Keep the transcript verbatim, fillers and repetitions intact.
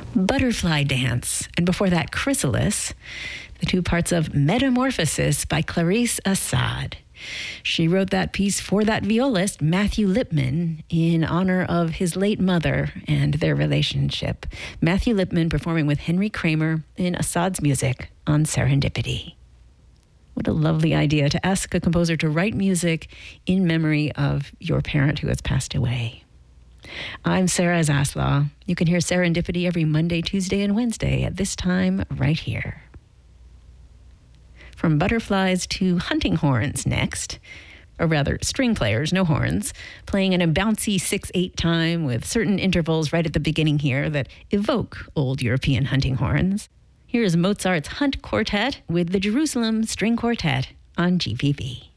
Butterfly Dance, and before that, Chrysalis, the two parts of Metamorphosis by Clarice Assad. She wrote that piece for that violist, Matthew Lipman, in honor of his late mother and their relationship. Matthew Lipman performing with Henry Kramer in Assad's music on Serendipity. What a lovely idea to ask a composer to write music in memory of your parent who has passed away. I'm Sarah Zaslaw. You can hear Serendipity every Monday, Tuesday, and Wednesday at this time right here. From butterflies to hunting horns next, or rather string players, no horns, playing in a bouncy six eight time with certain intervals right at the beginning here that evoke old European hunting horns. Here is Mozart's Hunt Quartet with the Jerusalem String Quartet on G V V.